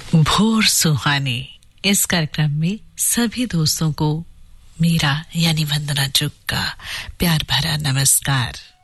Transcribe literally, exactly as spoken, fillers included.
भोर सुहानी इस कार्यक्रम में सभी दोस्तों को मेरा यानी वंदना चुग का प्यार भरा नमस्कार।